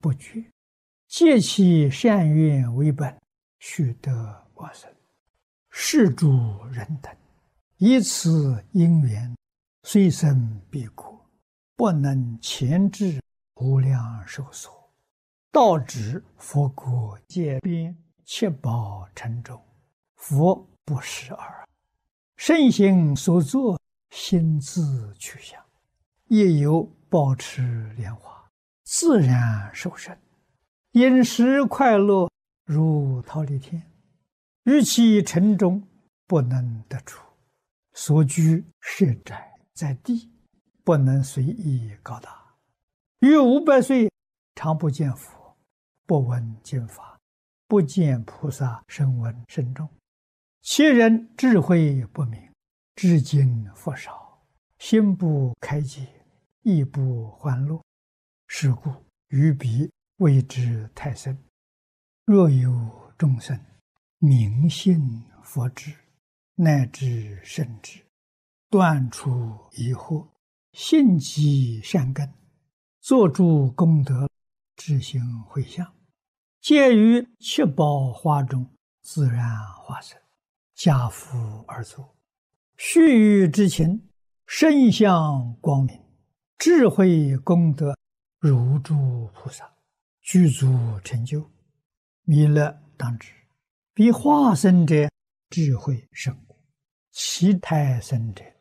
不绝，借其善愿为本，须得往生。是诸人等，以此因缘，虽生彼国，不能前至无量寿所，道指佛国界边，七宝城中，佛不识耳。圣行所作，心自去向，亦有保持莲花，自然受生，饮食快乐，如忉利天。于其城中，不能得出，所居设宅在地，不能随意高大。逾500岁，常不见佛，不闻经法，不见菩萨声闻甚众。其人智慧不明，至今佛少，心不开解，亦不欢乐。是故于彼谓之太深。若有众生明信佛智，乃至圣智，断除疑惑，信积善根，作诸功德，自行回向，皆于七宝花中自然化身，家福而作。须臾之情，身相光明，智慧功德如诸菩萨，具足成就。弥勒当知，彼化身者智慧甚广，其胎生者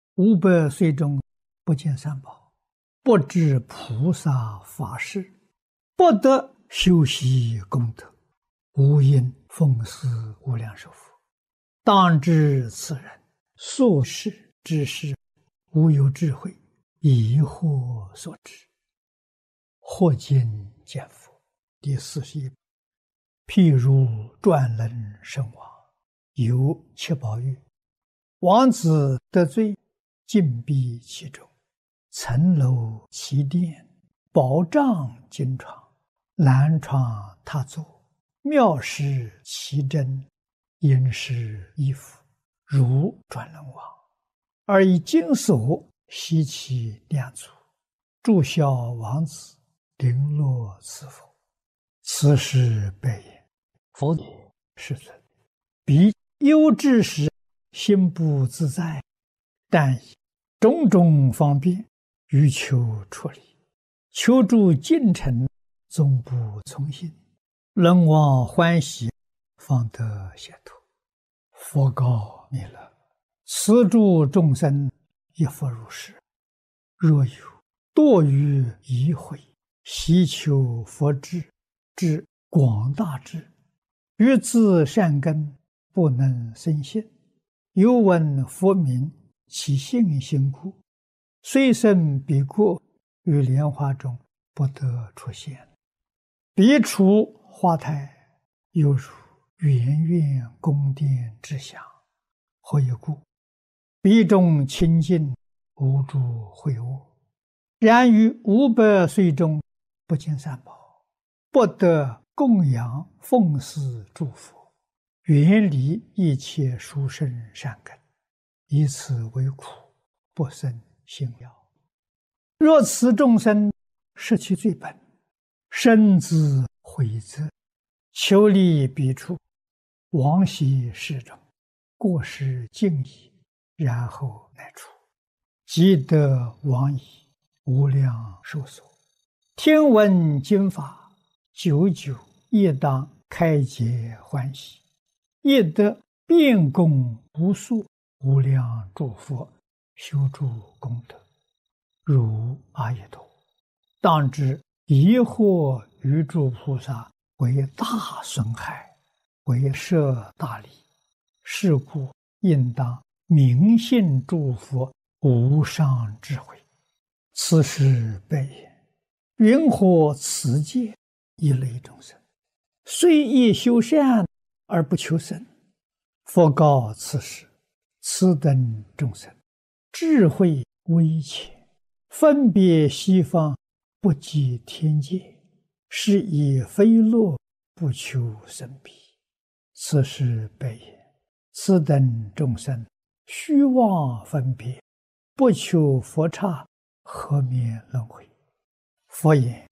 500岁中不见三宝，不知菩萨法事，不得修习功德，无因奉祀无量寿佛。当知此人所事之事，无有智慧，疑惑所致。或今见佛第41。譬如转轮圣王，有七宝玉，王子得罪，禁闭其中，层楼其殿，宝帐金床，蓝床榻座，妙饰其珍，殷实衣服，如转轮王，而以金锁悉其两足，祝孝王子，绫罗赐福。此时白言：佛也，世尊，彼忧之时，心不自在，但以种种方便，欲求出离，求助进程，总不从心，人望欢喜，方得解脱。佛告弥勒：此诸众生亦复如是。若有堕于疑慧，希求佛智之广大智，欲自善根，不能生信，有闻佛名，其信心故，虽生彼国，于莲花中不得出现。彼处花台，犹如圆圆宫殿之祥。何以故？彼中清净，无诸秽恶。然于500岁中，不见三宝，不得供养奉祀诸佛，远离一切殊胜善根，以此为苦，不生信要。若此众生失其罪本，深自悔责，求离彼处，往昔世中，过失尽已，然后乃出，即得往矣，无量寿所。听闻经法，久久亦当开解欢喜，亦得遍供无数无量诸佛，修诸功德，如阿逸多。当知疑惑于诸菩萨，为大损害，为摄大利。是故应当明信诸佛无上智慧。此时白言：云何此界一类众生，虽亦修善而不求生？佛告此时：此等众生智慧微浅，分别西方，不及天界，是以非乐，不求生彼。此时白言：此等众生虚妄分别，不求佛刹，何免轮回？佛言：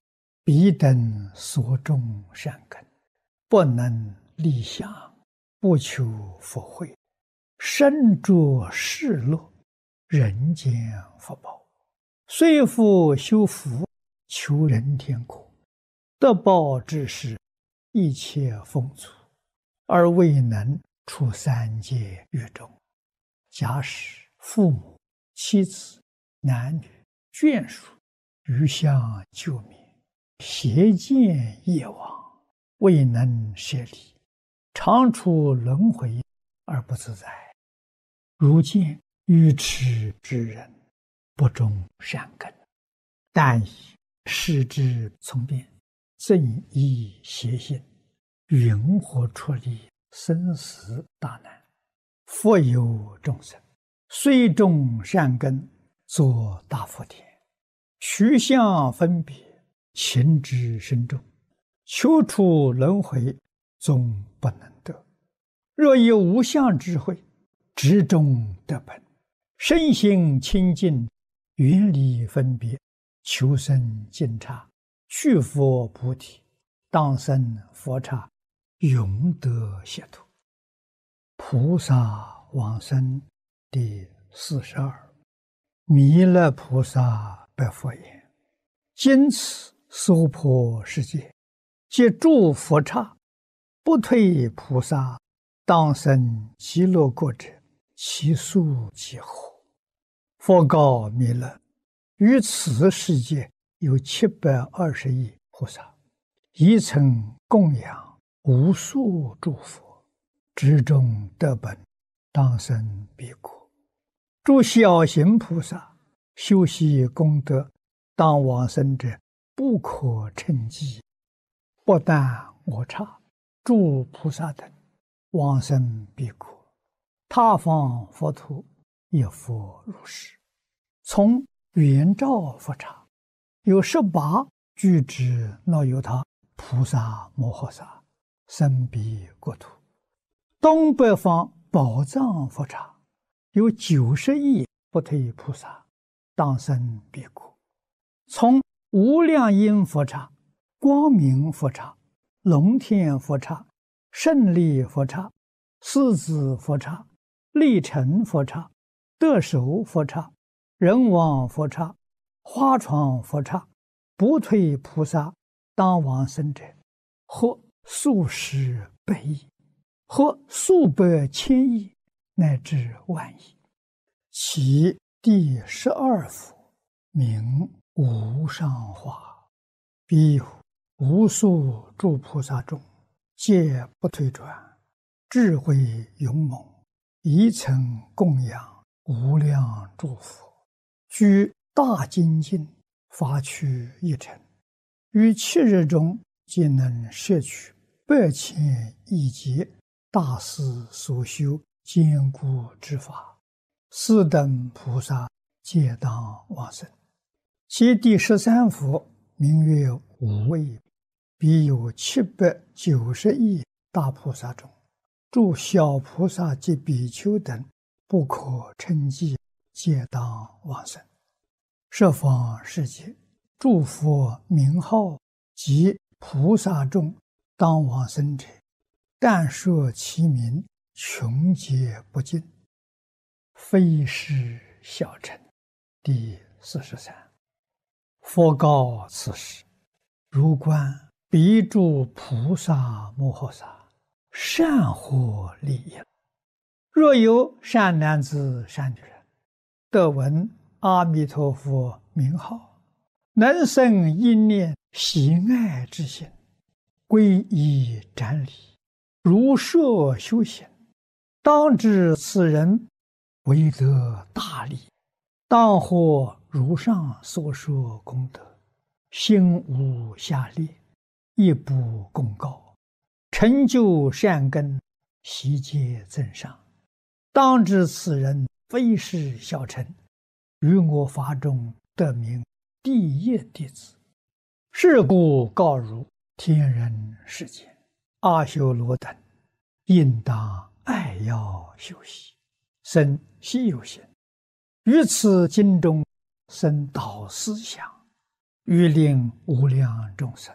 彼等所种善根，不能立想，不求福慧，身着世乐，人间福报，虽复修福，求人天国，得报之时，一切丰足，而未能出三界狱中，假使父母、妻子、男女、眷属余相救灭，邪见业往，未能舍离，常处轮回而不自在。如见愚痴之人，不种善根，但以视之从变，正依邪心，云何出离生死大难？复有众生，虽种善根，作大福田，取相分别，情之深重，求出轮回，终不能得。若有无相智慧，执中得本，身心清净，远离分别，求生净刹，去佛菩提，当生佛刹，永得解脱。菩萨往生第42。弥勒菩萨白佛言：今此娑婆世界，皆诸佛刹，不退菩萨，当生极乐国者，其数几何？佛告弥勒：于此世界有720亿菩萨，一曾供养无数诸佛，执中得本，当生彼国。诸小行菩萨修习功德，当往生者不可称计。不但我刹诸菩萨等往生彼国，他方佛土也复如是。从圆照佛刹有18具之那由他菩萨摩诃萨生彼国土。东北方宝藏佛刹有90亿不退菩萨，当生彼国。从无量音佛刹、光明佛刹、龙天佛刹、胜利佛刹、狮子佛刹、力成佛刹、得手佛刹、人王佛刹、花床佛刹，不退菩萨当往生者，或数十百亿，或数百千亿，乃至万亿。其第12佛名无上化，彼有无数诸菩萨中，皆不退转，智慧勇猛，一曾供养无量诸佛，居大精进，发趣一尘，于7日中皆能摄取8千亿劫大师所修坚固之法，四等菩萨皆当往生。其第13佛名曰无畏，彼有790亿大菩萨中，诸小菩萨及比丘等不可称计，皆当往生。十方世界诸佛名号及菩萨众当往生者，但说其名，穷劫不尽，非是小乘。第43。佛告此时：如观彼诸菩萨摩诃萨，善获利益。若有善男子善女人，得闻阿弥陀佛名号，能生一念喜爱之心，皈依瞻礼，如设修行，当知此人为得大利，当获如上所说功德，心无下劣，亦不共高，成就善根，悉皆增上。当知此人非是小乘，于我法中得名第一弟子。是故告汝天人世间阿修罗等，应当爱要修习，生希有心，于此经中生导思想， 欲令无量众生